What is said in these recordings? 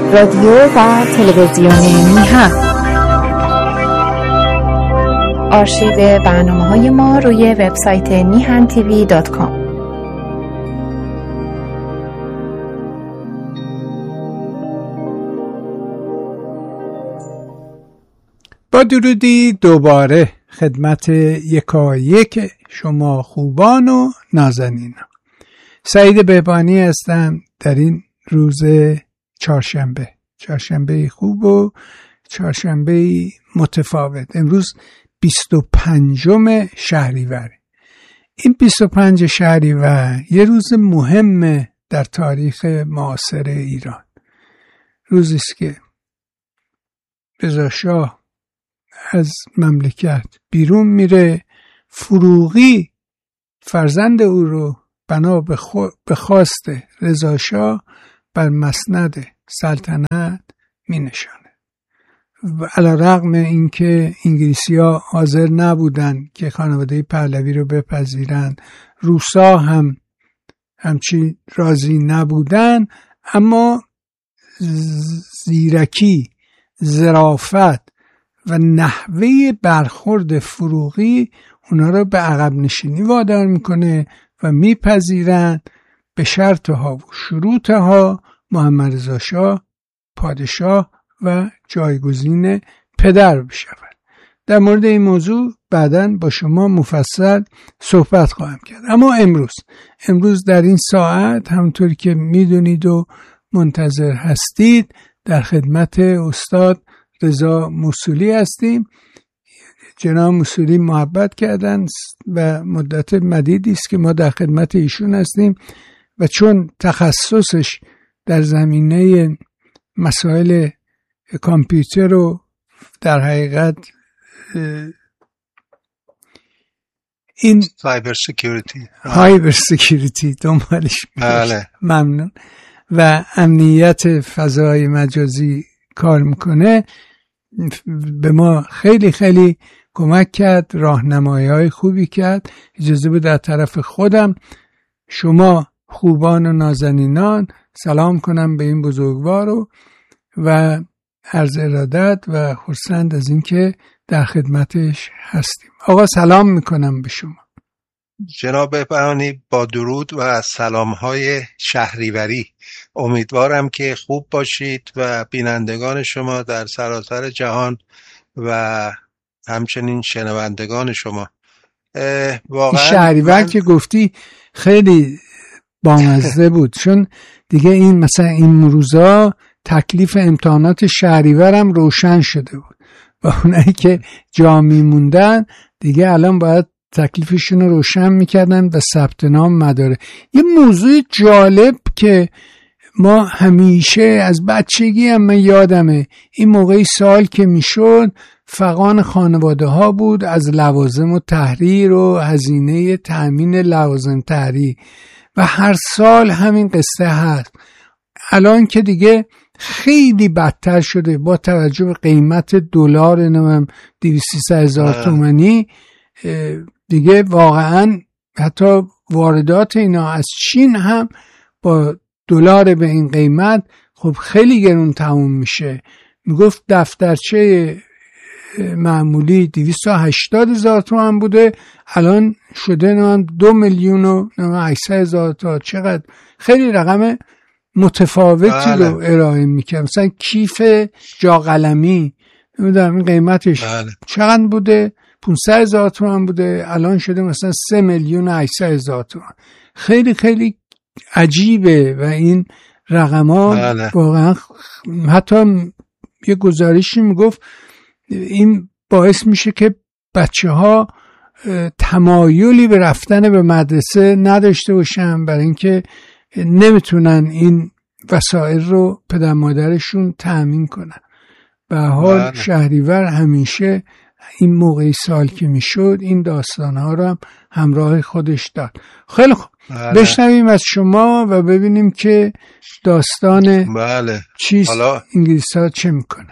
رادیو و تلویزیون میهن. آرشیو برنامه‌های ما روی وبسایت mihantv.com. با درودی دوباره خدمت یکایک شما خوبان و نازنینان. سعید بهبانی هستم در این روز چهارشنبه خوب و چهارشنبه متفاوت. امروز 25 شهریور. این 25 شهریور یه روز مهمه در تاریخ معاصر ایران. روزی است که رضا شاه از مملکت بیرون میره. فروغی فرزند او رو بنا به خواست رضا شاه بر مسند سلطنت می نشانه. و علی رغم اینکه انگلیسی‌ها حاضر نبودن که خانواده پهلوی رو بپذیرن، روسا هم همچین راضی نبودن، اما زیرکی، ظرافت و نحوه برخورد فروغی اونا رو به عقب نشینی وادار میکنه و میپذیرن به شرطها و شروطها محمد رضا شاه پادشاه و جایگزین پدر بشود. در مورد این موضوع بعداً با شما مفصل صحبت خواهم کرد. اما امروز در این ساعت همونطوری که میدونید و منتظر هستید در خدمت استاد رضا موصولی هستیم. جناب موصولی محبت کردن و مدت مدیدی است که ما در خدمت ایشون هستیم و چون تخصصش در زمینه مسائل کامپیوتر و در حقیقت این هایبر سکیوریتی دنبالش میشه، ممنون، و امنیت فضای مجازی کار میکنه، به ما خیلی خیلی کمک کرد، راهنمایی‌های خوبی کرد. اجازه بده در طرف خودم شما خوبان و نازنینان سلام کنم به این بزرگوار و عرض ارادت و خرسند از اینکه در خدمتش هستیم. آقا سلام میکنم به شما. جناب بهبانی با درود و سلام‌های شهریوری. امیدوارم که خوب باشید و بینندگان شما در سراسر جهان و همچنین شنوندگان شما. واقعا شهریور که گفتی خیلی بامزه بود، چون دیگه این مثلا این روزا تکلیف امتحانات شهریور هم روشن شده بود و اونایی که جا میموندن دیگه الان باید تکلیفشون رو روشن میکردن و ثبت نام مدارک. یه موضوع جالب که ما همیشه از بچگی هم من یادمه این موقعی سال که میشد فغان خانواده ها بود از لوازم و تحریر و هزینه تأمین لوازم تحریر و هر سال همین قصه هست. الان که دیگه خیلی بدتر شده با توجه به قیمت دلار 200-300 تومانی، دیگه واقعا حتی واردات اینا از چین هم با دلار به این قیمت خب خیلی گرون تموم میشه. میگفت دفترچه معمولی 280,000 تومان بوده، الان شده 2,800,000 تا. چقدر خیلی رقم متفاوتی رو ارائه میکنه. مثلا کیف جا قلمی نمیدونم این قیمتش چقدر بوده، 500,000 تومان بوده، الان شده مثلا 3,800,000 تومان. خیلی خیلی عجیبه و این رقم‌ها واقعا حتی یه گزارشی میگفت این باعث میشه که بچه‌ها تمایلی به رفتن به مدرسه نداشته باشن برای اینکه نمیتونن این وسایل رو پدر مادرشون تأمین کنن. به حال شهریور همیشه این موقعی سال که میشد این داستانها رو هم همراه خودش داد. خیلی خوب، بشنویم از شما و ببینیم که داستان چیست، انگلیس‌ها چه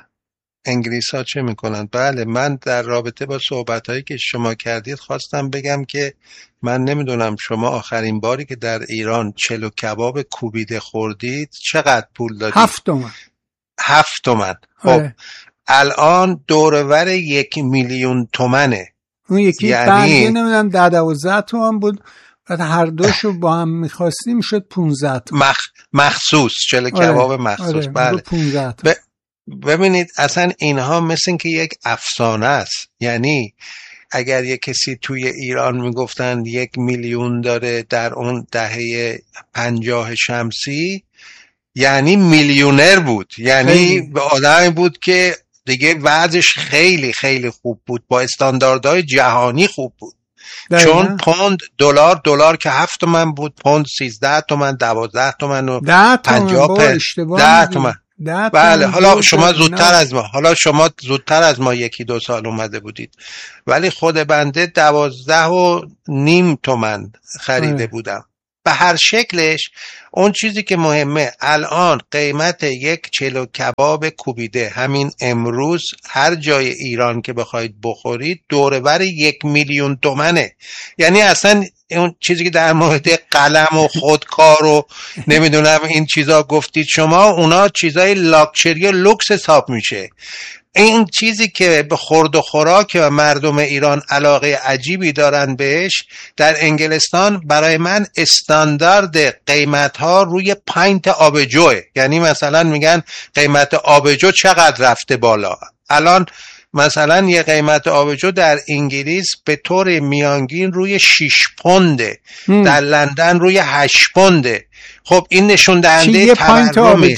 میکنن. بله، من در رابطه با صحبت‌هایی که شما کردید خواستم بگم که من نمیدونم شما آخرین باری که در ایران چلو کباب کوبیده خوردید چقدر پول دادید؟ 7 تومن. 7 تومن. خب الان دورور 1,000,000 تومنه. اون یکی برگه نمیدونم 12 تومن بود، بعد هر دوشو با هم میخواستیم شد 15 تومن مخصوص، چله کباب مخصوص. بله 15 تومن. ببینید اصلا اینها مثل این که یک افسانه است. یعنی اگر یک کسی توی ایران میگفتن 1,000,000 داره در اون دهه 50 شمسی، یعنی میلیونر بود، یعنی به آدمی بود که دیگه وضعش خیلی خیلی خوب بود، با استانداردهای جهانی خوب بود. چون پوند دلار که 7 تومن بود، پوند 13 تومن، 12 تومن و 50 پنس، 10 تومن. بله حالا شما زودتر از ما 1-2 سال اومده بودید، ولی خود بنده 12.5 تومن خریده بودم. به هر شکلش اون چیزی که مهمه الان قیمت یک چلو کباب کوبیده همین امروز هر جای ایران که بخواید بخورید دورور 1,000,000 تومنه. یعنی اصلا اون چیزی که در مورد قلم و خودکار و نمیدونم این چیزا گفتید شما، اونا چیزای لاکچری و لوکس حساب میشه. این چیزی که به خورد و خوراک و مردم ایران علاقه عجیبی دارن بهش، در انگلستان برای من استاندارد قیمت ها روی پینت آبجوه. یعنی مثلا میگن قیمت آبجو چقدر رفته بالا. الان مثلا یه قیمت آبجو در انگلیس به طور میانگین روی 6 پونده، در لندن روی 8 پونده. خب این نشون دهنده تورمه.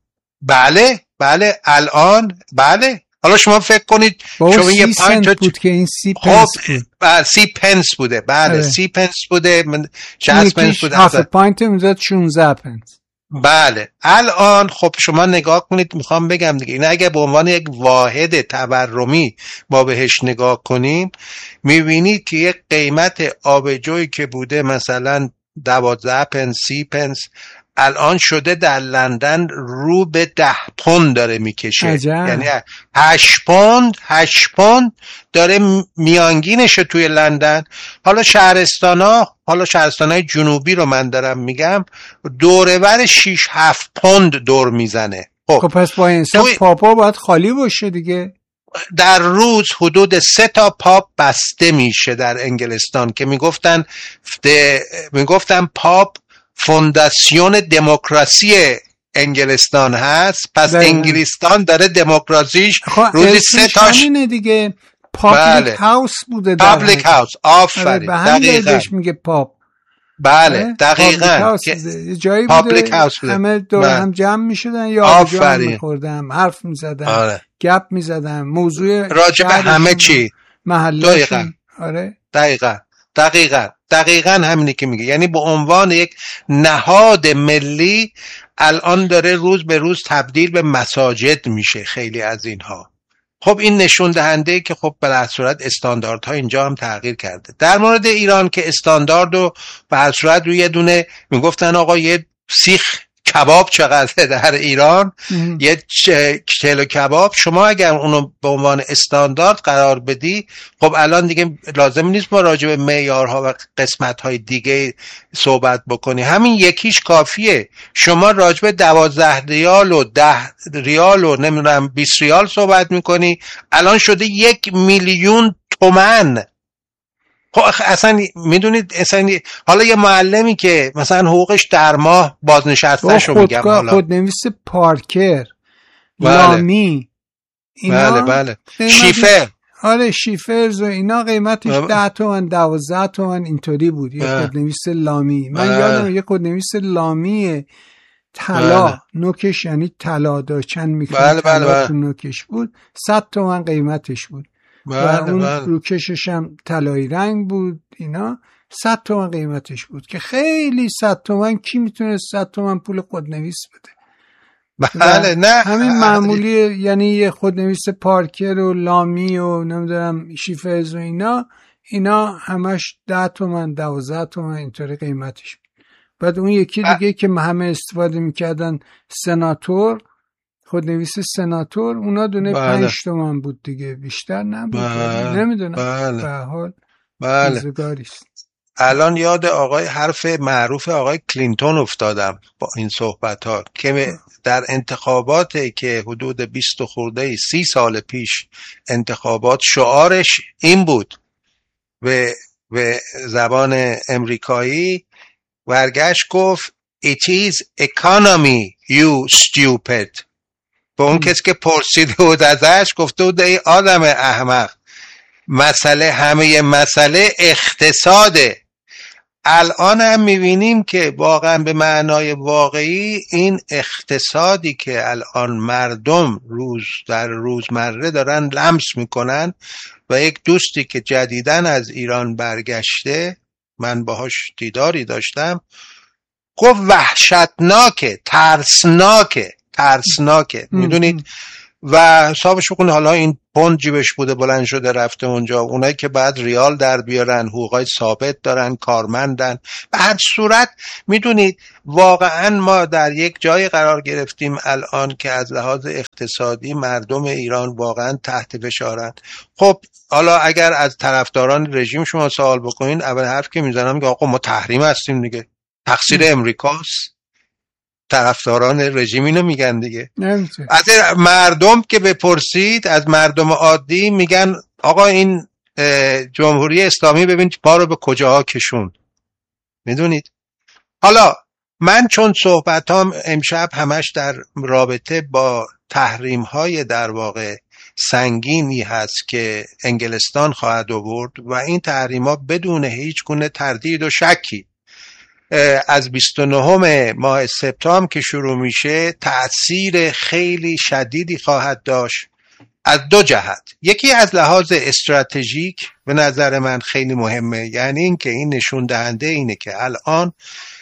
بله الان بله. حالا شما فکر کنید شما یه پاینت بود که این 30 پنس بود. 30 پنس بوده. بله 30 پنس بوده، 60 پنس بوده. هاف پاینت میزد 16 پنس. بله الان خب شما نگاه کنید، میخوام بگم دیگه این اگه به عنوان یک واحد تورمی ما بهش نگاه کنیم، میبینید که یک قیمت آبجویی که بوده مثلا 12 پنس 30 پنس الان شده در لندن رو به 10 پوند داره میکشه. یعنی 8 پوند داره میانگینشه توی لندن. حالا شهرستانهای جنوبی رو من دارم میگم دورور 6-7 پوند دور میزنه. خب پس با این حساب پاپا باید خالی باشه دیگه. در روز حدود 3 تا پاپ بسته میشه در انگلستان که میگفتن پاپ فونداسیون دموکراسی انگلستان هست. پس انگلستان داره دموکراسیش روزی 3 تاش دیگه. پابلیک هاوس بوده. پابلیک هاوس. آفرین. به همین بهش میگه پاپ. بله دقیقاً. جایی بوده همه دور هم جمع میشدن یا آبجو میخوردن، حرف میزدن، گپ میزدن، موضوع راجع به همه چی، محلشون. آره دقیقاً همینی که میگه. یعنی به عنوان یک نهاد ملی الان داره روز به روز تبدیل به مساجد میشه خیلی از اینها. خب این نشون دهنده که خب به هر صورت استانداردها اینجا هم تغییر کرده. در مورد ایران که استانداردو به هر صورت روی یه دونه میگفتن آقا یه سیخ کباب چقدره در ایران، یه کیلو کباب شما اگر اونو به عنوان استاندارد قرار بدی، خب الان دیگه لازم نیست ما راجع به معیارها و قسمت‌های دیگه صحبت بکنی، همین یکیش کافیه. شما راجع به 12 ریال و 10 ریال و نمیدونم 20 ریال صحبت میکنی، الان شده 1,000,000 تومان. خب اصلا میدونید اصلا حالا یه معلمی که مثلا حقوقش در ماه بازنشسته شو میگم، حالا خودنویس پارکر، لامی، اینا بله شیفر، آره شیفرز و اینا قیمتش 10 تومن 12 تومن اینطوری بود. یه خودنویس لامی من یادم یه خودنویس لامی طلا نوکش، یعنی طلا داشت چند میکنه تو نوکش بود، 100 تومن قیمتش بود و اون روکشش هم طلایی رنگ بود. اینا 100 تومن قیمتش بود که خیلی 100 تومن کی میتونه 100 تومن پول خودنویس بده؟ بله نه همین معمولی، یعنی یه خودنویس پارکر و لامی و نمیدونم شیفرز و اینا همش 10 تومن 12 تومن اینطوری قیمتش بود. بعد اون یکی دیگه که همه استفاده میکردن سناتور، خودنویس سناتور، اونا دونه 5 تومن بود دیگه، بیشتر نبود. نمیدونم به حال روزگاریست. الان یاد حرف معروف آقای کلینتون افتادم با این صحبت ها که در انتخاباتی که حدود 20 خورده 30 سال پیش انتخابات شعارش این بود به زبان امریکایی، برگشت گفت It is economy you stupid. به اون کسی که پرسیده بود ازش گفته بود ای آدم احمق، همه مسئله اقتصاده. الان هم میبینیم که واقعا به معنای واقعی این اقتصادی که الان مردم در روزمره دارن لمس میکنن و یک دوستی که جدیداً از ایران برگشته، من باهاش دیداری داشتم، گفت وحشتناکه، ترسناکه. میدونید و حسابش بکنه حالا این پوند جیبش بوده بلند شده رفته اونجا، اونایی که بعد ریال در بیارن، حقوقای ثابت دارن، کارمندن. به هر صورت میدونید واقعا ما در یک جای قرار گرفتیم الان که از لحاظ اقتصادی مردم ایران واقعا تحت فشارن. خب حالا اگر از طرفداران رژیم شما سوال بکنین، اول حرف که میزنم که آقا ما تحریم هستیم دیگه، تقصیر امریکاست. طرفداران رژیم اینو میگن دیگه. از مردم که بپرسید، از مردم عادی میگن آقا این جمهوری اسلامی ببین پا رو به کجاها کشون. میدونید حالا من چون صحبتام امشب همش در رابطه با تحریم های در واقع سنگینی هست که انگلستان خواهد آورد و این تحریم ها بدون هیچ گونه تردید و شکی از 29 ماه سپتامبر که شروع میشه تأثیر خیلی شدیدی خواهد داشت از دو جهت. یکی از لحاظ استراتژیک به نظر من خیلی مهمه، یعنی این که این نشون دهنده اینه که الان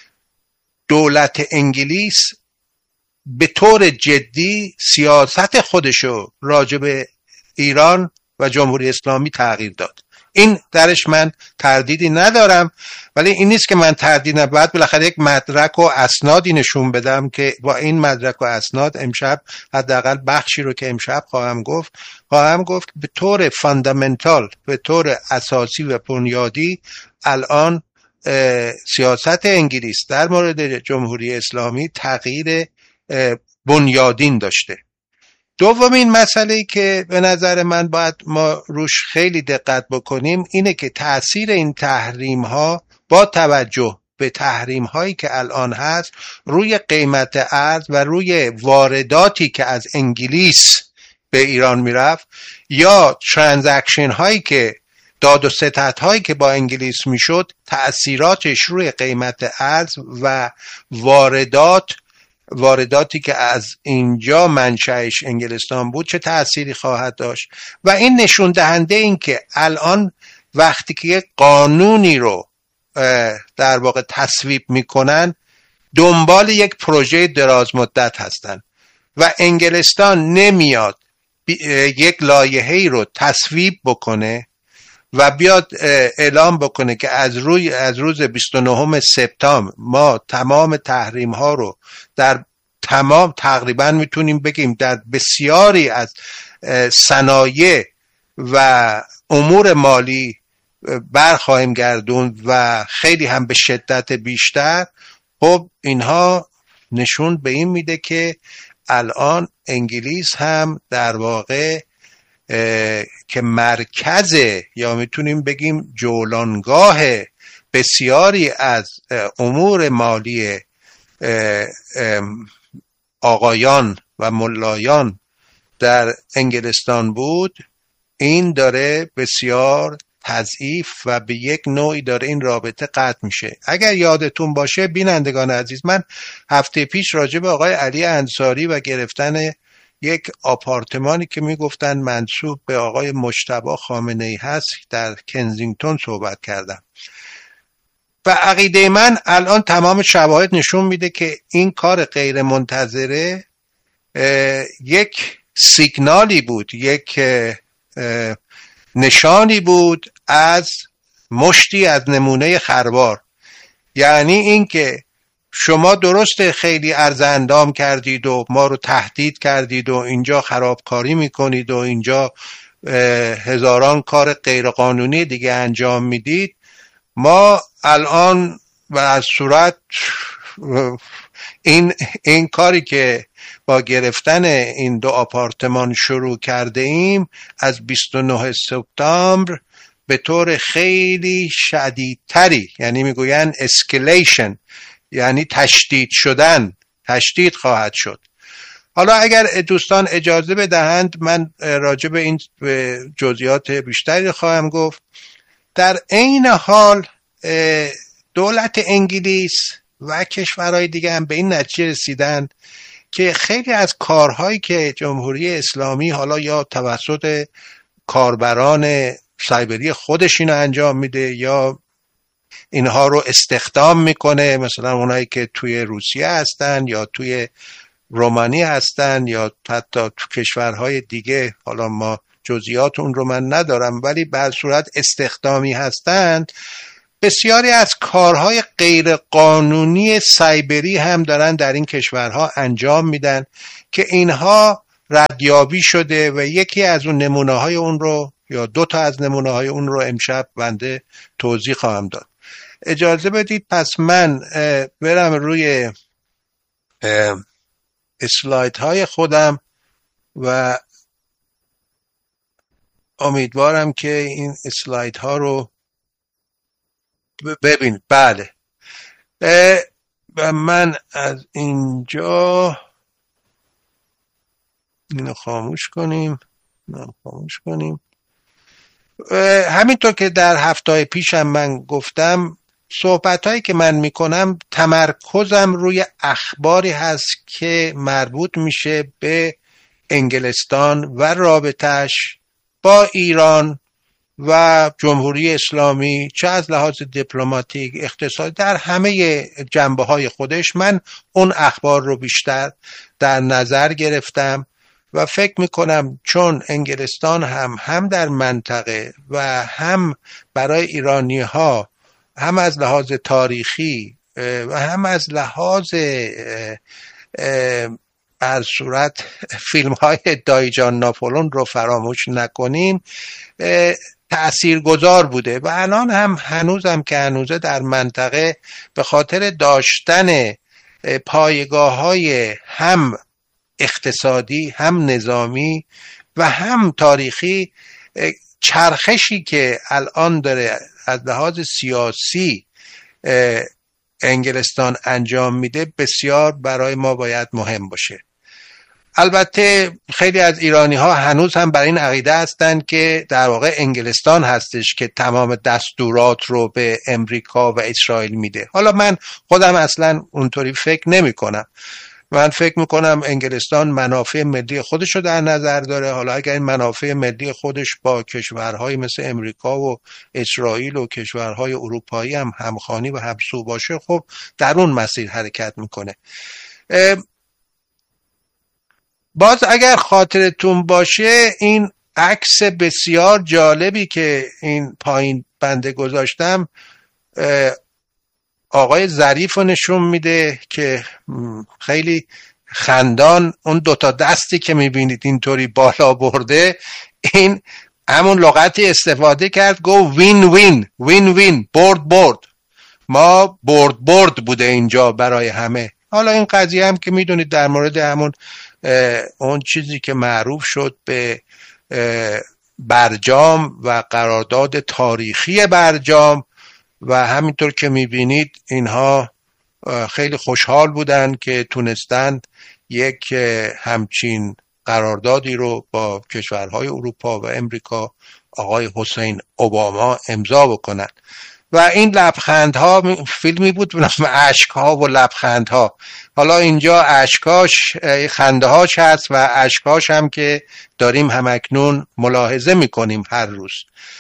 دولت انگلیس به طور جدی سیاست خودشو راجع به ایران و جمهوری اسلامی تغییر داد. این درش من تردیدی ندارم، ولی این نیست که من تردید ندارم. باید بالاخره یک مدرک و اسنادی نشون بدم که با این مدرک و اسناد امشب حداقل بخشی رو که امشب خواهم گفت به طور فاندامنتال، به طور اساسی و بنیادی الان سیاست انگلیس در مورد جمهوری اسلامی تغییر بنیادین داشته. دومین مسئله‌ای که به نظر من باید ما روش خیلی دقت بکنیم اینه که تأثیر این تحریم ها با توجه به تحریم هایی که الان هست روی قیمت ارز و روی وارداتی که از انگلیس به ایران میرفت یا ترانزکشن هایی که داد و ستد هایی که با انگلیس میشد، تأثیراتش روی قیمت ارز و وارداتی که از اینجا منشأش انگلستان بود چه تأثیری خواهد داشت. و این نشون دهنده این که الان وقتی که یک قانونی رو در واقع تصویب میکنن دنبال یک پروژه دراز مدت هستن و انگلستان نمیاد یک لایحه‌ای رو تصویب بکنه و بیاد اعلام بکنه که از روز 29 سپتامبر ما تمام تحریم ها رو در تقریبا میتونیم بگیم در بسیاری از صنایع و امور مالی برخواهیم گردوند و خیلی هم به شدت بیشتر. خب اینها نشون به این میده که الان انگلیس هم در واقع که مرکز یا میتونیم بگیم جولانگاه بسیاری از امور مالی آقایان و ملایان در انگلستان بود، این داره بسیار تضعیف و به یک نوعی داره این رابطه قطع میشه. اگر یادتون باشه بینندگان عزیز، من هفته پیش راجع به آقای علی انصاری و گرفتن یک آپارتمانی که میگفتن منسوب به آقای مجتبی خامنه‌ای هست در کنزینگتون صحبت کردم و عقیده من الان تمام شواهد نشون میده که این کار غیر منتظره یک سیگنالی بود، یک نشانی بود از مشتی از نمونه خروار. یعنی این که شما درست خیلی عرض اندام کردید و ما رو تهدید کردید و اینجا خرابکاری میکنید و اینجا هزاران کار غیرقانونی دیگه انجام میدید، ما الان و از صورت این کاری که با گرفتن این 2 آپارتمان شروع کرده ایم از 29 سپتامبر به طور خیلی شدیدتری، یعنی میگوین اسکلیشن، یعنی تشدید خواهد شد. حالا اگر دوستان اجازه بدهند من راجع به این جزئیات بیشتری خواهم گفت. در عین حال دولت انگلیس و کشورهای دیگه هم به این نتیجه رسیدن که خیلی از کارهایی که جمهوری اسلامی حالا یا توسط کاربران سایبری خودش اینو انجام میده یا اینها رو استخدام میکنه، مثلا اونایی که توی روسیه هستن یا توی رومانی هستن یا حتی تو کشورهای دیگه، حالا ما جزئیات اون رو من ندارم، ولی به هر صورت استخدامی هستند. بسیاری از کارهای غیر قانونی سایبری هم دارن در این کشورها انجام میدن که اینها ردیابی شده و یکی از اون نمونه‌های اون رو یا 2 تا از نمونه‌های اون رو امشب بنده توضیح خواهم داد. اجازه بدید پس من برم روی اسلایدهای خودم و امیدوارم که این اسلایدها رو ببینید. بله، من از اینجا اینو خاموش کنیم. همینطور که در هفته پیشم من گفتم، صحبتایی که من میکنم تمرکزم روی اخباری هست که مربوط میشه به انگلستان و رابطش با ایران و جمهوری اسلامی، چه از لحاظ دیپلماتیک، اقتصادی، در همه جنبه‌های خودش. من اون اخبار رو بیشتر در نظر گرفتم و فکر میکنم چون انگلستان هم در منطقه و هم برای ایرانی‌ها، هم از لحاظ تاریخی و هم از لحاظ بر صورت فیلم‌های دایجان ناپولون رو فراموش نکنیم، تأثیرگذار بوده و الان هم هنوزم که هنوزه در منطقه به خاطر داشتن پایگاه‌های هم اقتصادی، هم نظامی و هم تاریخی، چرخشی که الان داره از لحاظ سیاسی انگلستان انجام میده بسیار برای ما باید مهم باشه. البته خیلی از ایرانی ها هنوز هم بر این عقیده هستند که در واقع انگلستان هستش که تمام دستورات رو به امریکا و اسرائیل میده. حالا من خودم اصلا اونطوری فکر نمی کنم. من فکر میکنم انگلستان منافع ملی خودش رو در نظر داره. حالا اگر این منافع ملی خودش با کشورهای مثل امریکا و اسرائیل و کشورهای اروپایی هم همخوانی و همسو باشه، خب در اون مسیر حرکت میکنه. باز اگر خاطرتون باشه این عکس بسیار جالبی که این پایین بنده گذاشتم آقای ظریف رو نشون میده که خیلی خندان اون 2 تا دستی که میبینید اینطوری بالا برده، این همون لغتی استفاده کرد، گو وین وین وین وین، برد ما برد بوده اینجا برای همه. حالا این قضیه هم که میدونید در مورد همون اون چیزی که معروف شد به برجام و قرارداد تاریخی برجام و همینطور که میبینید اینها خیلی خوشحال بودن که تونستن یک همچین قراردادی رو با کشورهای اروپا و امریکا، آقای حسین اوباما امضا بکنن و این لبخندها فیلمی بود به نام اشک‌ها و لبخندها. حالا اینجا اشکاش خنده‌هاش هست و اشکاش هم که داریم همکنون ملاحظه میکنیم هر روز.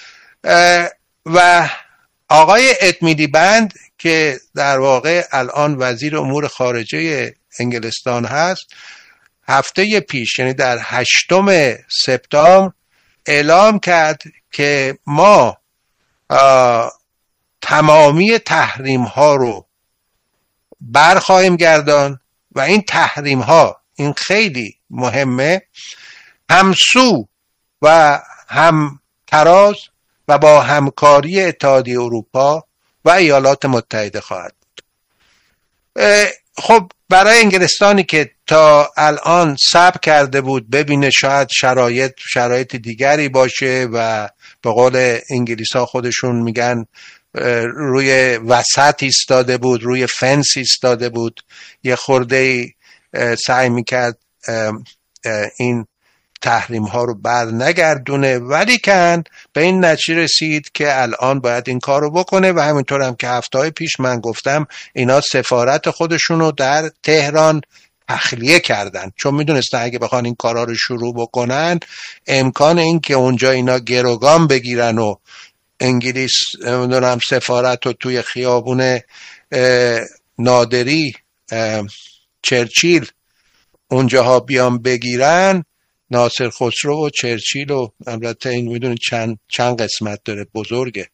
و آقای ادمیلی بند که در واقع الان وزیر امور خارجه انگلستان هست، هفته پیش یعنی در 8 سپتامبر اعلام کرد که ما تمامی تحریم ها رو برخواهیم گردان و این تحریم ها، این خیلی مهمه، همسو و هم تراز و با همکاری اتحادیه اروپا و ایالات متحده خواهد بود. خب برای انگلستانی که تا الان صبر کرده بود ببینه شاید شرایط دیگری باشه و به قول انگلیسا خودشون میگن روی وسط ایستاده بود، روی فنس ایستاده بود، یه خورده سعی میکرد این تحریم ها رو بر نگردونه، ولی کن به این نتیجه رسید که الان باید این کار رو بکنه و همینطور هم که هفته‌های پیش من گفتم اینا سفارت خودشون رو در تهران تخلیه کردن، چون میدونستن اگه بخوان این کارا رو شروع بکنن امکان این که اونجا اینا گروگان بگیرن و انگلیس نمیدونم سفارت رو توی خیابون نادری چرچیل اونجاها بیان بگیرن، ناصر خسرو و چرچیل و البته این میدونید چند قسمت داره، بزرگه.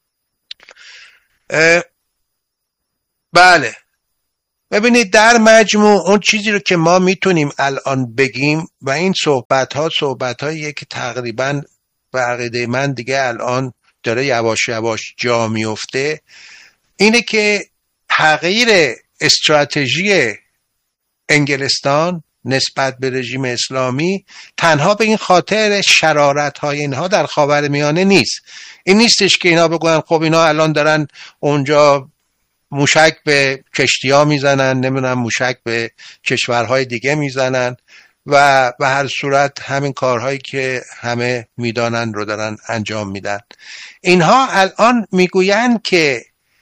بله ببینید در مجموع اون چیزی رو که ما میتونیم الان بگیم و این صحبت‌هایی که تقریبا به عقیده من دیگه الان داره یواش یواش جا میفته، اینه که تغییر استراتژی انگلستان نسبت به رژیم اسلامی تنها به این خاطر شرارت‌های اینها در خاورمیانه نیست. این نیستش که اینا بگن خب اینا الان دارن اونجا موشک به کشتی‌ها میزنن، نمیدونم موشک به کشورهای دیگه میزنن و به هر صورت همین کارهایی که همه میدانن رو دارن انجام میدن. اینها الان میگوین که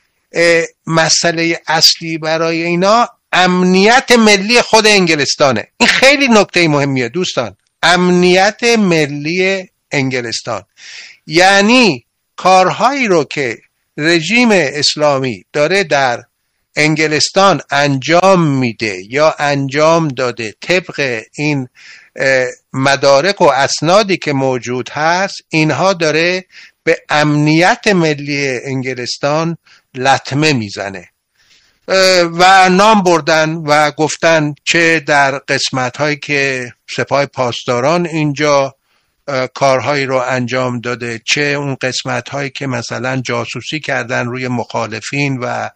مسئله اصلی برای اینا امنیت ملی خود انگلستانه. این خیلی نکته مهمیه دوستان، امنیت ملی انگلستان. یعنی کارهایی رو که رژیم اسلامی داره در انگلستان انجام میده یا انجام داده طبق این مدارک و اسنادی که موجود هست، اینها داره به امنیت ملی انگلستان لطمه میزنه و نام بردن و گفتن چه در قسمت هایی که سپاه پاسداران اینجا کارهایی رو انجام داده، چه اون قسمت هایی که مثلا جاسوسی کردن روی مخالفین و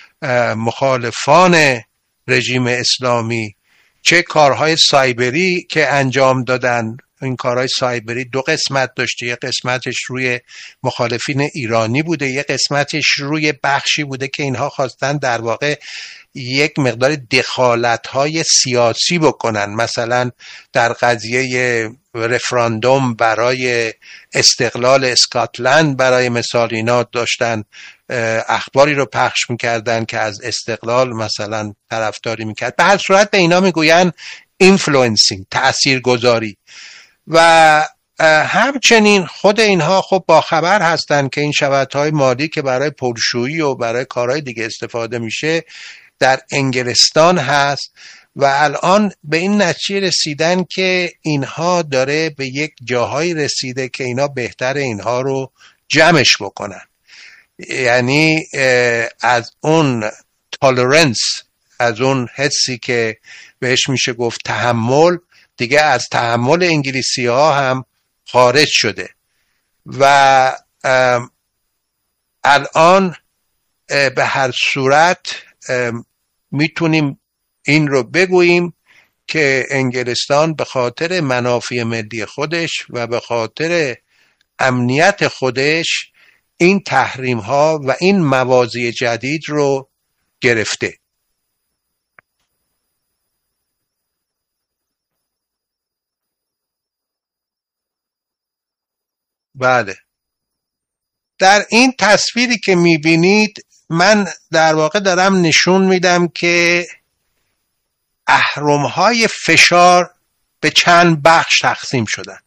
مخالفان رژیم اسلامی، چه کارهای سایبری که انجام دادن. این کارهای سایبری دو قسمت داشته، یه قسمتش روی مخالفین ایرانی بوده، یه قسمتش روی بخشی بوده که اینها خواستن در واقع یک مقدار دخالت‌های سیاسی بکنن، مثلا در قضیه رفراندوم برای استقلال اسکاتلند برای مثال اینا داشتن اخباری رو پخش میکردن که از استقلال مثلا طرفداری میکرد. به هر صورت به اینا میگوین اینفلوئنسینگ، تاثیرگذاری. و همچنین خود اینها خب با خبر هستن که این شبکه‌های مالی که برای پولشویی و برای کارهای دیگه استفاده میشه در انگلستان هست و الان به این نتیجه رسیدن که اینها داره به یک جاهایی رسیده که اینا بهتر اینها رو جمعش بکنن. یعنی از اون تالرنس، از اون حسی که بهش میشه گفت تحمل، دیگه از تحمل انگلیسی ها هم خارج شده و الان به هر صورت میتونیم این رو بگوییم که انگلستان به خاطر منافع ملی خودش و به خاطر امنیت خودش این تحریم ها و این موازی جدید رو گرفته. بله، در این تصویری که میبینید من در واقع دارم نشون میدم که اهرم‌های فشار به چند بخش تقسیم شدن.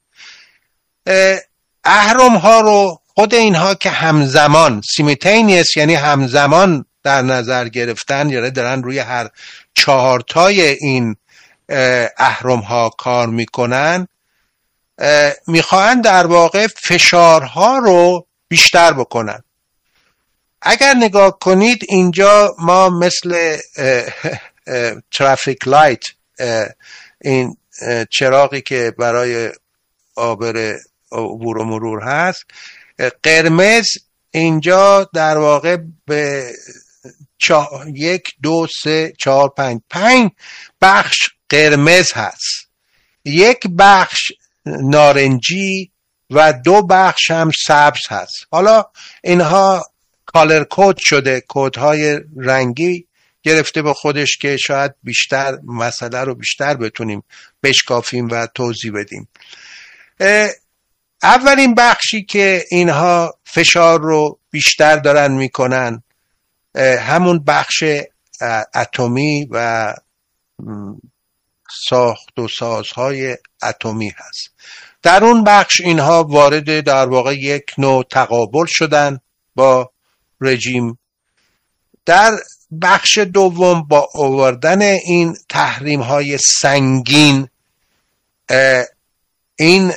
اهرم‌ها رو خود اینها که همزمان سیمیتینیس، یعنی همزمان در نظر گرفتن، یعنی دارن روی هر 4 تای این اهرم‌ها کار میکنن، میخواهند در واقع فشارها رو بیشتر بکنن. اگر نگاه کنید اینجا ما مثل ترافیک لایت، این چراغی که برای عبور و مرور هست، قرمز اینجا در واقع به 1 2 3 4 5 بخش قرمز هست، 1 بخش نارنجی و 2 بخش هم سبز هست. حالا اینها کالر کد شده، کدهای رنگی گرفته به خودش که شاید بیشتر مسئله رو بیشتر بتونیم بشکافیم و توضیح بدیم. اولین بخشی که اینها فشار رو بیشتر دارن میکنن همون بخش اتمی و ساخت و سازهای اتمی هست. در اون بخش اینها وارد در واقع یک نوع تقابل شدن با رژیم. در بخش دوم با آوردن این تحریم های سنگین، این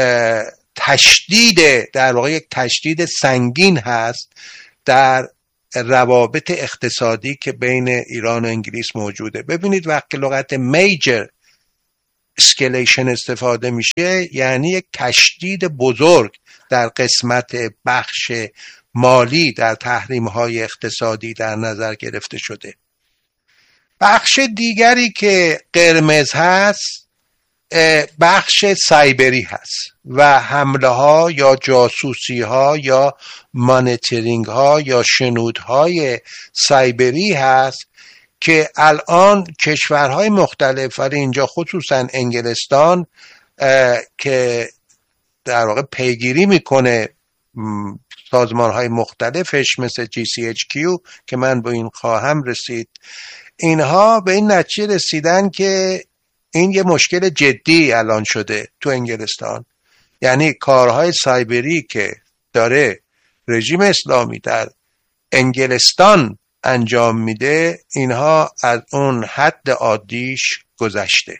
تشدید در واقع یک تشدید سنگین هست در روابط اقتصادی که بین ایران و انگلیس موجوده. ببینید وقتی لغت میجر اسکیلیشن استفاده میشه یعنی یک تشدید بزرگ در قسمت بخش مالی در تحریم‌های اقتصادی در نظر گرفته شده. بخش دیگری که قرمز هست بخش سایبری هست و حمله ها یا جاسوسی ها یا مانیتورینگ ها یا شنود های سایبری هست که الان کشورهای مختلف، ولی اینجا خصوصا انگلستان که در واقع پیگیری میکنه سازمان های مختلفش مثل GCHQ که من با این خواهم رسید، اینها به این نتیجه رسیدن که این یه مشکل جدی الان شده تو انگلستان. یعنی کارهای سایبری که داره رژیم اسلامی در انگلستان انجام میده اینها از اون حد عادیش گذشته.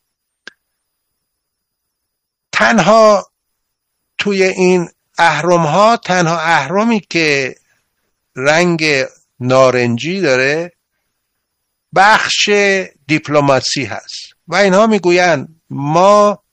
تنها توی این اهرم‌ها تنها اهرمی که رنگ نارنجی داره بخش دیپلماسی هست و اینها میگوین ما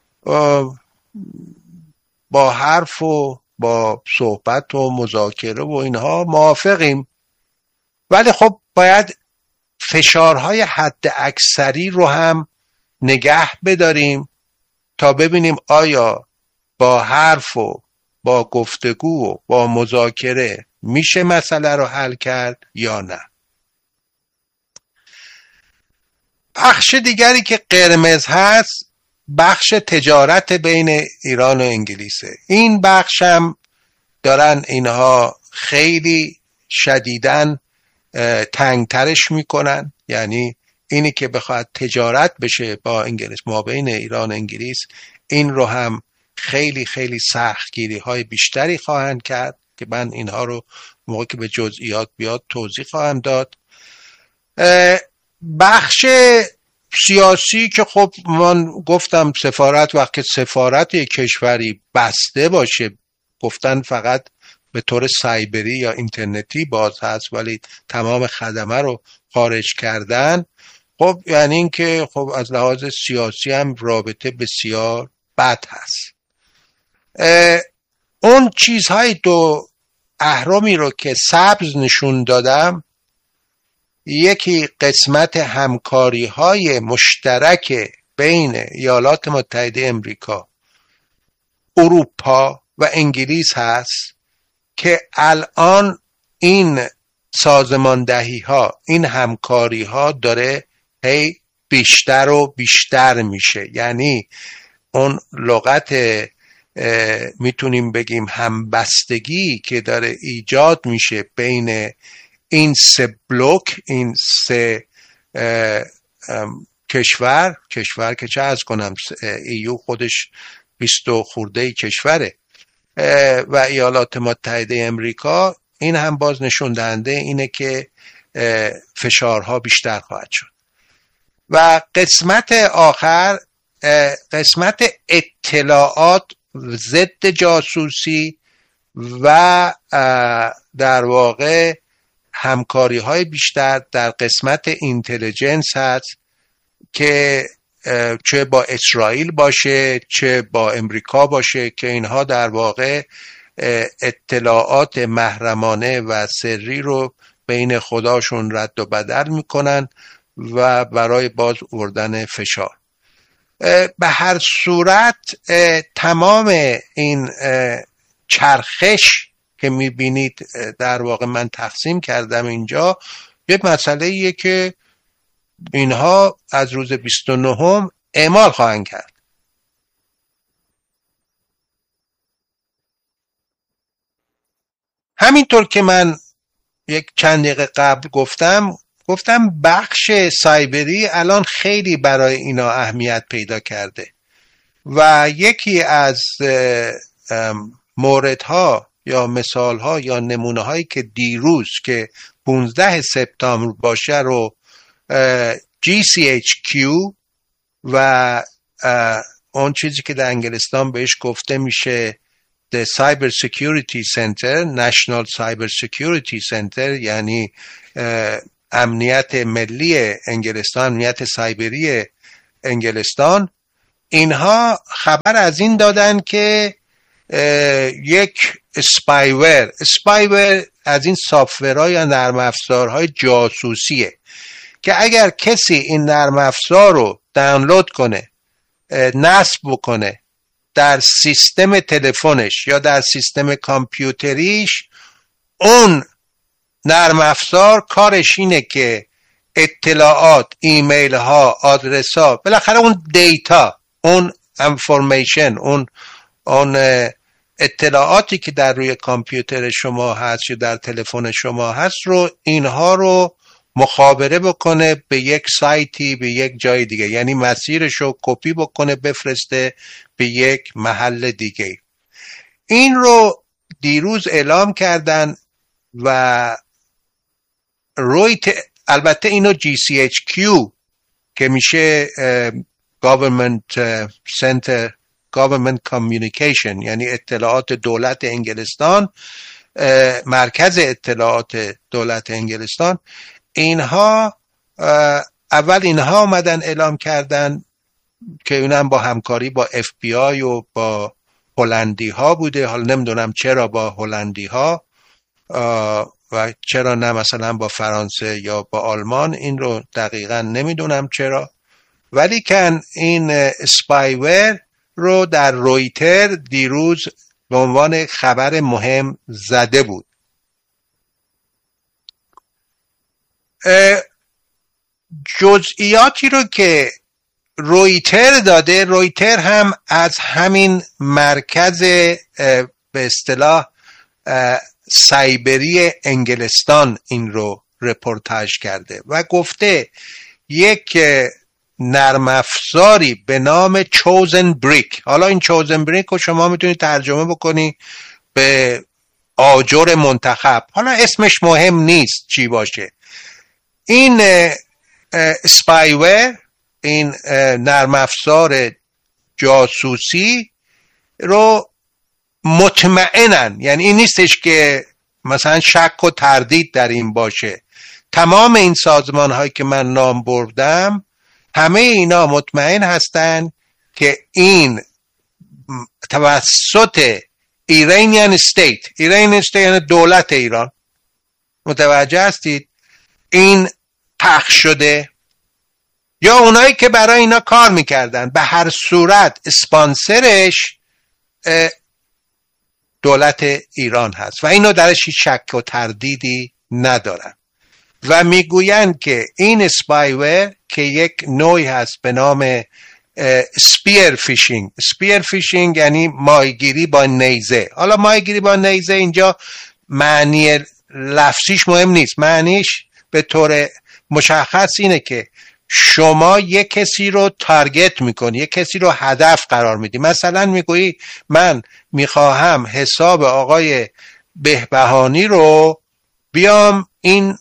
با حرف و با صحبت و مذاکره و اینها موافقیم، ولی خب باید فشارهای حد اکثری رو هم نگه بداریم تا ببینیم آیا با حرف و با گفتگو و با مذاکره میشه مسئله رو حل کرد یا نه. بخش دیگری که قرمز هست بخش تجارت بین ایران و انگلیسه. این بخش هم دارن اینها خیلی شدیداً تنگترش میکنن، یعنی اینی که بخواد تجارت بشه با انگلیس ما بین ایران و انگلیس این رو هم خیلی خیلی سختگیری های بیشتری خواهند کرد که من اینها رو موقع که به جزئیات بیاد توضیح خواهم داد. بخش سیاسی که خب من گفتم سفارت وقتی سفارت یک کشوری بسته باشه گفتن فقط به طور سایبری یا اینترنتی باز هست ولی تمام خدمه رو خارج کردن، خب یعنی این که خب از لحاظ سیاسی هم رابطه بسیار بد هست. اون چیزهای دو اهرمی رو که سبز نشون دادم، یکی قسمت همکاری های مشترک بین ایالات متحده امریکا، اروپا و انگلیس هست که الان این سازماندهی ها این همکاری ها داره هی بیشتر و بیشتر میشه. یعنی اون لغت میتونیم بگیم همبستگی که داره ایجاد میشه بین این سه بلوک، این سه کشور که چه از کنم ایو خودش 20 خورده کشوره و ایالات متحده امریکا، این هم باز نشون دهنده اینه که فشارها بیشتر خواهد شد. و قسمت آخر قسمت اطلاعات ضد جاسوسی و در واقع همکاری های بیشتر در قسمت اینتلیجنس هست که چه با اسرائیل باشه چه با امریکا باشه که اینها در واقع اطلاعات محرمانه و سری رو بین خداشون رد و بدل میکنن و برای باز آوردن فشار. به هر صورت تمام این چرخش که میبینید در واقع من تقسیم کردم اینجا، یه مسئله ایه که اینها از روز 29 اعمال خواهند کرد. همینطور که من یک چند دقیقه قبل گفتم بخش سایبری الان خیلی برای اینا اهمیت پیدا کرده و یکی از موردها یا مثالها یا نمونه هایی که دیروز که 15 سپتامبر باشه رو GCHQ و اون چیزی که در انگلستان بهش گفته میشه The Cyber Security Center National Cyber Security Center، یعنی امنیت ملی انگلستان، امنیت سایبری انگلستان، اینها خبر از این دادن که یک اسپایور از این سافتورها یا نرم افزارهای جاسوسیه که اگر کسی این نرم افزار رو دانلود کنه، نصب بکنه در سیستم تلفنش یا در سیستم کامپیوتریش، اون نرم افزار کارش اینه که اطلاعات، ایمیل ها، آدرس ها، بالاخره اون دیتا، اون انفورمیشن، اون اطلاعاتی که در روی کامپیوتر شما هست یا در تلفن شما هست رو، اینها رو مخابره بکنه به یک سایتی، به یک جای دیگه، یعنی مسیرش رو کپی بکنه بفرسته به یک محل دیگه. این رو دیروز اعلام کردن و البته اینو GCHQ که میشه Government Center Government Communication، یعنی اطلاعات دولت انگلستان، مرکز اطلاعات دولت انگلستان، اینها اول اینها اومدن اعلام کردن که اونم با همکاری با FBI و با هلندی ها بوده. حالا نمیدونم چرا با هلندی ها و چرا نه مثلا با فرانسه یا با آلمان، این رو دقیقا نمیدونم چرا، ولی کن این اسپایور رو در رویتر دیروز به عنوان خبر مهم زده بود. جزئیاتی رو که رویتر داده، رویتر هم از همین مرکز به اصطلاح سایبری انگلستان این رو رپورتاژ کرده و گفته یک نرم افزاری به نام چوزن بریک، حالا این چوزن بریک رو شما میتونید ترجمه بکنی به آجر منتخب، حالا اسمش مهم نیست چی باشه. این اسپایور، این نرم افزار جاسوسی رو مطمئنن، یعنی این نیستش که مثلا شک و تردید در این باشه، تمام این سازمان هایی که من نام بردم همه اینا مطمئن هستن که این توسط ایرانیان استیت، ایران استیت یعنی دولت ایران، متوجه هستید، این پخش شده، یا اونایی که برای اینا کار میکردن، به هر صورت اسپانسرش دولت ایران هست و اینو درش شک و تردیدی ندارن و میگوین که این اسپایور که یک نوعی هست به نام سپیر فیشینگ. سپیر فیشینگ یعنی ماهیگیری با نیزه. حالا ماهیگیری با نیزه اینجا معنی لفظیش مهم نیست، معنیش به طور مشخص اینه که شما یک کسی رو تارگت میکنی، یک کسی رو هدف قرار میدی. مثلا میگویی من میخواهم حساب آقای بهبهانی رو بیام این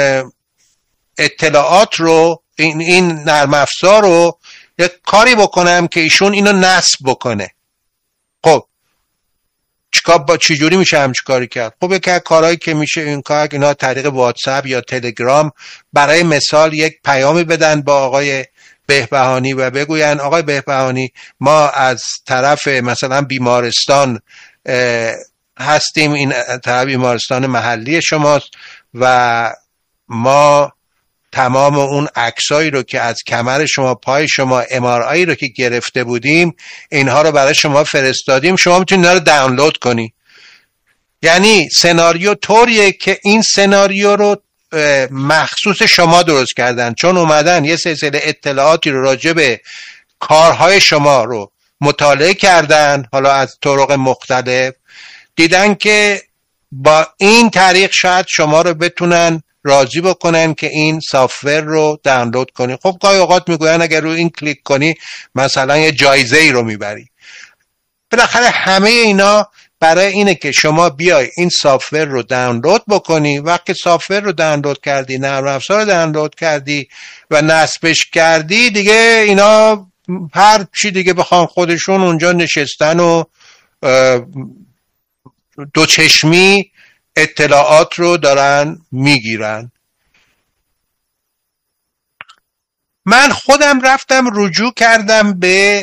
اطلاعات رو، این نرم افزار رو یک کاری بکنم که ایشون اینو نصب بکنه. خب چجوری میشه همچین کاری کرد؟ خب یک کارهایی که میشه این کار، اینا طریق واتساپ یا تلگرام برای مثال یک پیامی بدن با آقای بهبهانی و بگوین آقای بهبهانی ما از طرف مثلا بیمارستان هستیم، این طب بیمارستان محلی شماست و ما تمام اون عکسایی رو که از کمر شما، پای شما، MRI رو که گرفته بودیم اینها رو برای شما فرستادیم، شما میتونید اینا رو دانلود کنی. یعنی سناریو طوریه که این سناریو رو مخصوص شما درست کردن، چون اومدن یه سلسله اطلاعاتی رو راجع به کارهای شما رو مطالعه کردن، حالا از طرق مختلف، دیدن که با این طریق شاید شما رو بتونن راضی بکنن که این سافت‌ور رو دانلود کنی. خب گاهی اوقات میگوین اگر رو این کلیک کنی مثلا یه جایزه ای رو میبری. بالاخره همه اینا برای اینه که شما بیای این سافت‌ور رو دانلود بکنی. وقتی سافت‌ور رو دانلود کردی، نرم افزار رو دانلود کردی و نصبش کردی، دیگه اینا هر چی دیگه بخوان خودشون اونجا نشستن و دو چشمی اطلاعات رو دارن میگیرن. من خودم رفتم رجوع کردم به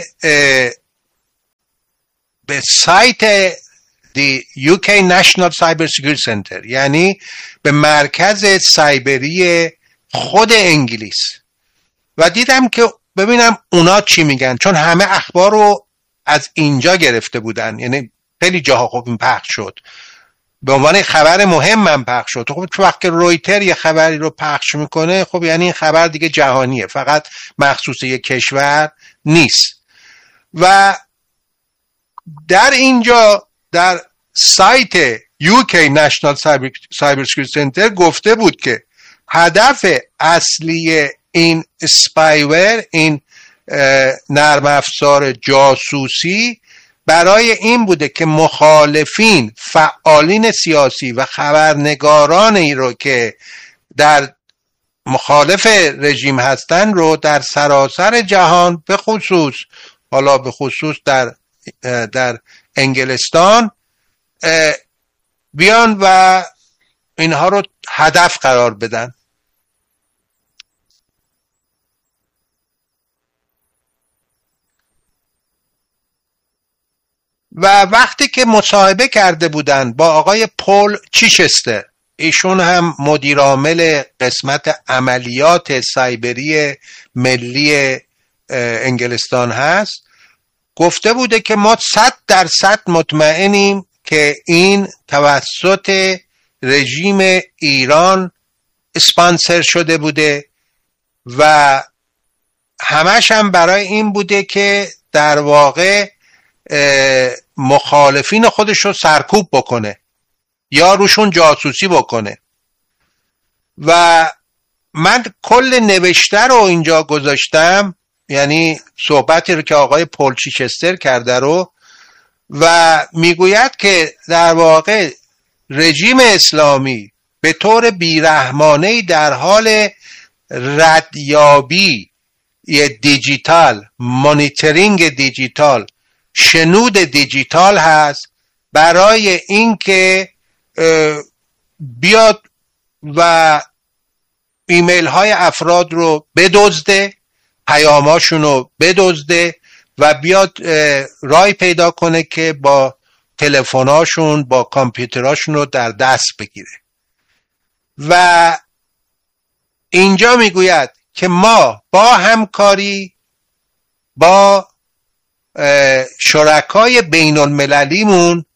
سایت The UK National Cyber Security Center، یعنی به مرکز سایبری خود انگلیس، و دیدم که ببینم اونا چی میگن، چون همه اخبار رو از اینجا گرفته بودن، یعنی خیلی جاها خب این پخش شد، به عنوان خبر مهم من پخش شد. خب وقتی رویتر یه خبری رو پخش میکنه، خب یعنی این خبر دیگه جهانیه، فقط مخصوص یک کشور نیست. و در اینجا در سایت UK National Cyber Security Center گفته بود که هدف اصلی این اسپایور، این نرم افزار جاسوسی، برای این بوده که مخالفین، فعالین سیاسی و خبرنگارانی رو که در مخالف رژیم هستن رو در سراسر جهان، به خصوص در انگلستان، بیان و اینها رو هدف قرار بدن. و وقتی که مصاحبه کرده بودن با آقای پول چیچستر، ایشون هم مدیر عامل قسمت عملیات سایبری ملی انگلستان هست، گفته بوده که ما 100% مطمئنیم که این توسط رژیم ایران اسپانسر شده بوده و همش هم برای این بوده که در واقع مخالفین خودش رو سرکوب بکنه یا روشون جاسوسی بکنه. و من کل نوشته رو اینجا گذاشتم، یعنی صحبتی رو که آقای پول چیچستر کرده رو، و میگوید که در واقع رژیم اسلامی به طور بیرحمانه‌ای در حال ردیابی دیجیتال، مانیتورینگ دیجیتال، شنود دیجیتال هست برای اینکه بیاد و ایمیل های افراد رو بدزده، پیاماشون رو بدزده و بیاد رای پیدا کنه که با تلفن‌هاشون، با کامپیوتراشون رو در دست بگیره. و اینجا میگوید که ما با همکاری با شرکای بین المللیمون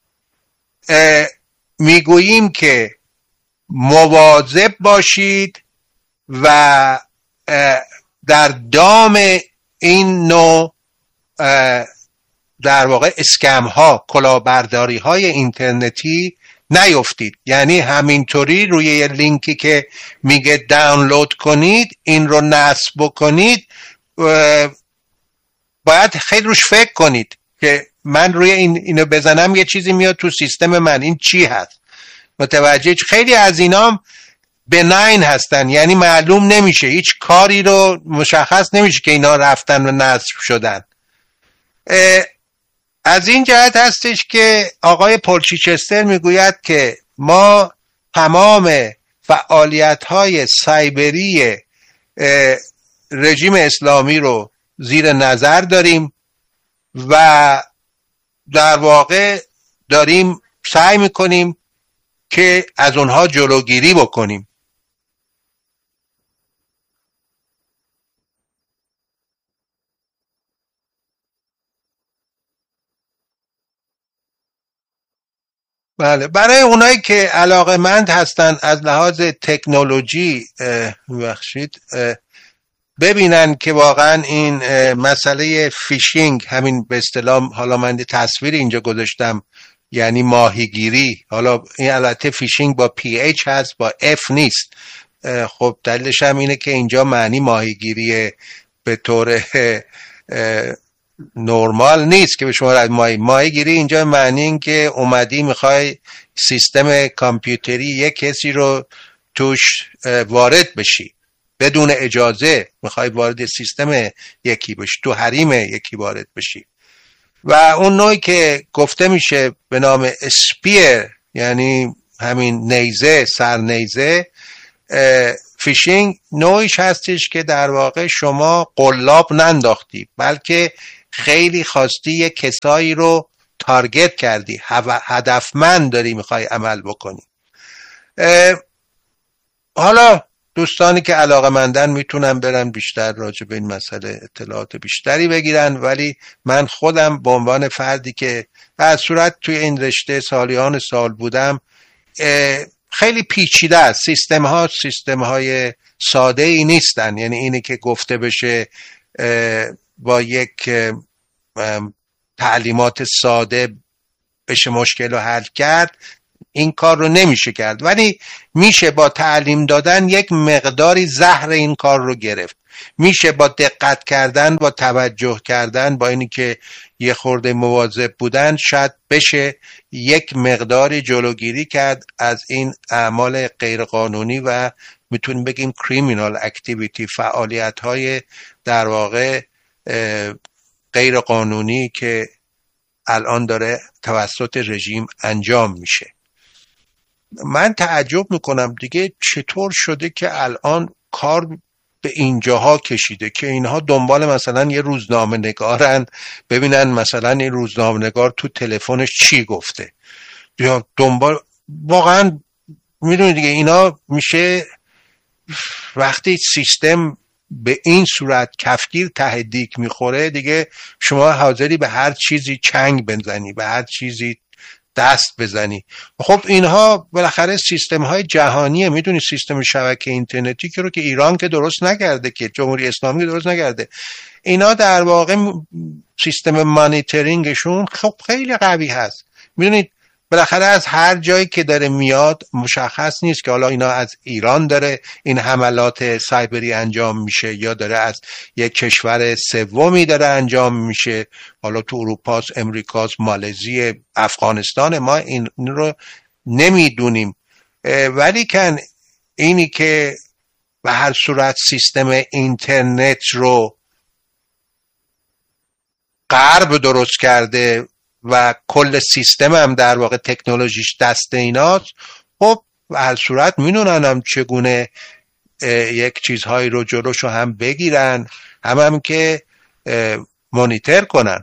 میگوییم که مواظب باشید و در دام این نوع در واقع اسکم ها، کلاهبرداری های اینترنتی نیفتید. یعنی همینطوری روی یه لینکی که میگه دانلود کنید، این رو نصب بکنید، باید خیلی روش فکر کنید که من روی اینو بزنم یه چیزی میاد تو سیستم من، این چی هست؟ متوجه؟ خیلی از اینام بناین هستن، یعنی معلوم نمیشه، هیچ کاری رو مشخص نمیشه که اینا رفتن و نصب شدن. از این جهت هستش که آقای پول چیچستر میگوید که ما تمام فعالیت‌های سایبری رژیم اسلامی رو زیر نظر داریم و در واقع داریم سعی میکنیم که از اونها جلوگیری بکنیم. بله، برای اونایی که علاقه‌مند هستن از لحاظ تکنولوژی ببینن که واقعا این مسئله فیشینگ، همین به اصطلاح، حالا من تصویر اینجا گذاشتم، یعنی ماهیگیری. حالا این البته فیشینگ با PH هست، با F نیست. خب دلیلش هم اینه که اینجا معنی ماهیگیری به طور نورمال نیست که به شما ماهیگیری اینجا معنی این که اومدی میخوای سیستم کامپیوتری یک کسی رو توش وارد بشی بدون اجازه، میخوای وارد سیستم یکی بشی، تو حریم یکی وارد بشی. و اون نوعی که گفته میشه به نام اسپیر، یعنی همین نیزه، سرنیزه، فیشینگ نوعیش هستش که در واقع شما قلاب ننداختی، بلکه خیلی خواستی یک کسایی رو تارگت کردی، هدفمند داری میخوای عمل بکنی. حالا دوستانی که علاقه‌مندن میتونن برن بیشتر راجع به این مسئله اطلاعات بیشتری بگیرن، ولی من خودم به عنوان فردی که در صورت توی این رشته سالیان سال بودم، خیلی پیچیده است. سیستم های ساده ای نیستن. یعنی اینی که گفته بشه با یک تعلیمات ساده بشه مشکل رو حل کرد، این کار رو نمیشه کرد، ولی میشه با تعلیم دادن یک مقداری زهر این کار رو گرفت. میشه با دقت کردن، با توجه کردن، با اینی که یه خورده مواظب بودن، شاید بشه یک مقداری جلوگیری کرد از این اعمال غیرقانونی و میتونیم بگیم کریمینال اکتیویتی، فعالیت های در واقع غیرقانونی که الان داره توسط رژیم انجام میشه. من تعجب میکنم دیگه چطور شده که الان کار به اینجاها کشیده که اینها دنبال مثلا یه روزنامه نگارن، ببینن مثلا این روزنامه نگار تو تلفنش چی گفته، یا دنبال، واقعا میدونید دیگه اینا میشه وقتی سیستم به این صورت کفگیر ته دیگ میخوره، دیگه شما حاضری به هر چیزی چنگ بزنی، به هر چیزی دست بزنی. خب اینها بالاخره سیستم های جهانیه. میدونی سیستم شبکه اینترنتی که رو که ایران که درست نکرده، که جمهوری اسلامی درست نکرده، اینا در واقع سیستم مانیتورینگشون خب خیلی قوی هست. میدونید بالاخره از هر جایی که داره میاد مشخص نیست که حالا اینا از ایران داره این حملات سایبری انجام میشه یا داره از یک کشور سومی داره انجام میشه، حالا تو اروپا، امریکا، مالزی، افغانستان، ما این رو نمیدونیم. ولی کن اینی که به هر صورت سیستم اینترنت رو غرب درست کرده و کل سیستم هم در واقع تکنولوژیش دست ایناست، خب به هر صورت میدونن هم چگونه یک چیزهایی رو جلوشو هم بگیرن، هم که مانیتور کنن.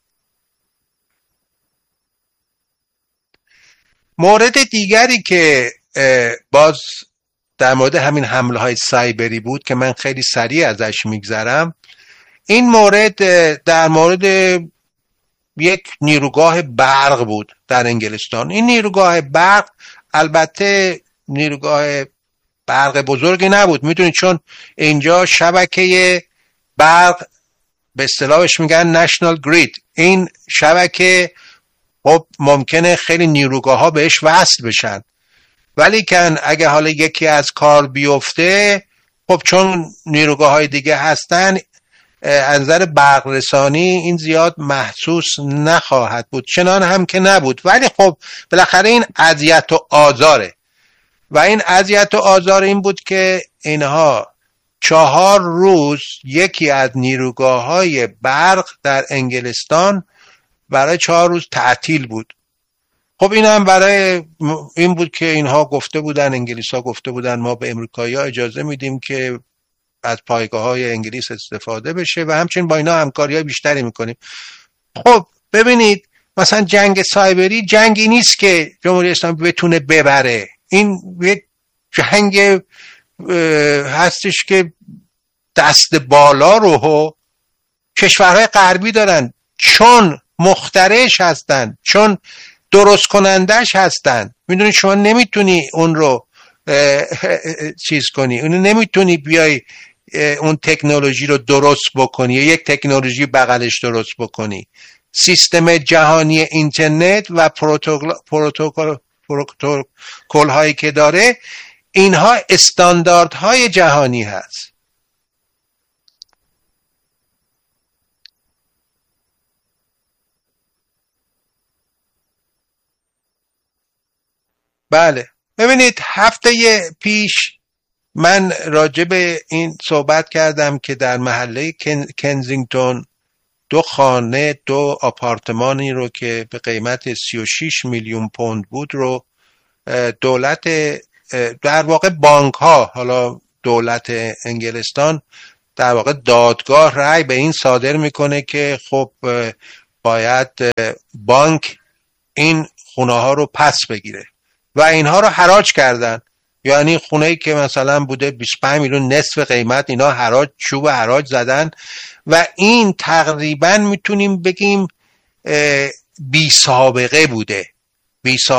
مورد دیگری که باز در مورد همین حمله های سایبری بود که من خیلی سریع ازش میگذرم، این مورد در مورد یک نیروگاه برق بود در انگلستان. این نیروگاه برق البته نیروگاه برق بزرگی نبود، میدونید، چون اینجا شبکه برق به اصطلاحش میگن نشنال گرید. این شبکه خب ممکنه خیلی نیروگاه ها بهش وصل بشن، ولی کن اگه حالا یکی از کار بیفته، خب چون نیروگاه های دیگه هستن، از نظر برق رسانی این زیاد محسوس نخواهد بود. چنان هم که نبود، ولی خب بالاخره این اذیت و آزاره. و این اذیت و آزار این بود که اینها 4 روز یکی از نیروگاه‌های برق در انگلستان برای 4 روز تعطیل بود. خب این هم برای این بود که اینها گفته بودن، انگلیس‌ها گفته بودن ما به امریکایی‌ها اجازه میدیم که از پایگاه‌های انگلیس استفاده بشه و همچنین با اینا همکاری‌های بیشتری میکنیم. خب ببینید مثلا جنگ سایبری جنگی نیست که جمهوری اسلامی بتونه ببره، این یه جنگ هستش که دست بالا رو کشورهای غربی دارن، چون مخترعش هستن، چون درست کنندش هستن. میدونی شما نمیتونی اون رو چیز کنی، اون نمیتونی بیای اون تکنولوژی رو درست بکنی یا یک تکنولوژی بغلش درست بکنی. سیستم جهانی اینترنت و پروتکل هایی که داره، اینها استانداردهای جهانی هست. بله ببینید، هفته پیش من راجع به این صحبت کردم که در محله کنزینگتون 2 خانه 2 آپارتمانی رو که به قیمت 36 میلیون پوند بود رو دولت، در واقع بانک ها، حالا دولت انگلستان در واقع دادگاه رأی به این صادر میکنه که خب باید بانک این خونه ها رو پس بگیره و اینها رو حراج کردن. یعنی خونه‌ای که مثلا بوده 25 میلیون نصف قیمت، اینا حراج، چوب حراج زدن و این تقریبا میتونیم بگیم بی سابقه بوده.